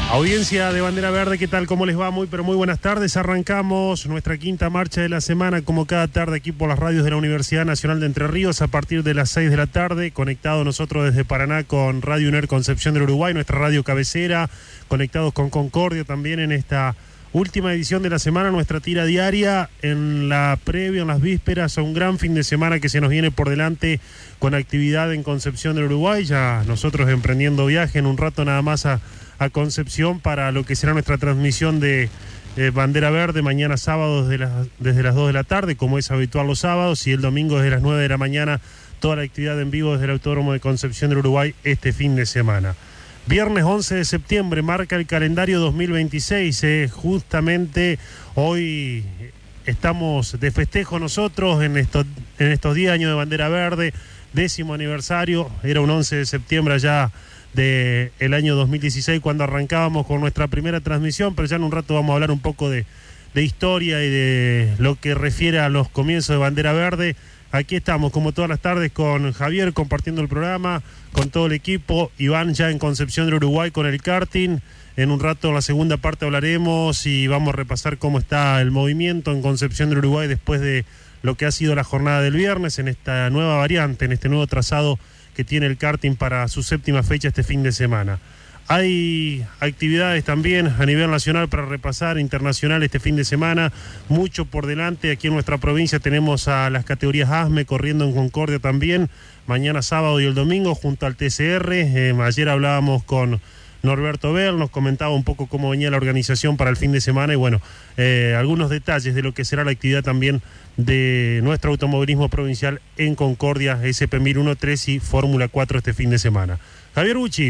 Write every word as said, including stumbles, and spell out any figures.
Audiencia de Bandera Verde, ¿qué tal? ¿Cómo les va? Muy, pero muy buenas tardes. Arrancamos nuestra quinta marcha de la semana, como cada tarde, aquí por las radios de la Universidad Nacional de Entre Ríos, a partir de las seis de la tarde, conectados nosotros desde Paraná con Radio UNER Concepción del Uruguay, nuestra radio cabecera, conectados con Concordia también en esta última edición de la semana, nuestra tira diaria, en la previa, en las vísperas, a un gran fin de semana que se nos viene por delante con actividad en Concepción del Uruguay, ya nosotros emprendiendo viaje en un rato nada más a a Concepción para lo que será nuestra transmisión de eh, Bandera Verde mañana sábado desde las, desde las dos de la tarde, como es habitual los sábados, y el domingo desde las nueve de la mañana, toda la actividad en vivo desde el Autódromo de Concepción del Uruguay este fin de semana. Viernes once de septiembre, marca el calendario dos mil veintiséis, eh, justamente hoy estamos de festejo nosotros en estos, en estos diez años de Bandera Verde, décimo aniversario, era un once de septiembre allá del año dos mil dieciséis cuando arrancábamos con nuestra primera transmisión, pero ya en un rato vamos a hablar un poco de, de historia y de lo que refiere a los comienzos de Bandera Verde. Aquí estamos como todas las tardes con Javier compartiendo el programa, con todo el equipo, Iván ya en Concepción del Uruguay con el karting. En un rato en la segunda parte hablaremos y vamos a repasar cómo está el movimiento en Concepción del Uruguay después de lo que ha sido la jornada del viernes en esta nueva variante, en este nuevo trazado que tiene el karting para su séptima fecha este fin de semana. Hay actividades también a nivel nacional para repasar, internacional este fin de semana, mucho por delante. Aquí en nuestra provincia tenemos a las categorías A S M E corriendo en Concordia también, mañana sábado y el domingo junto al T C R. Eh, ayer hablábamos con Norberto Bell, nos comentaba un poco cómo venía la organización para el fin de semana y bueno, eh, algunos detalles de lo que será la actividad también de nuestro automovilismo provincial en Concordia, S P mil trece y Fórmula cuatro este fin de semana. Javier Bucci.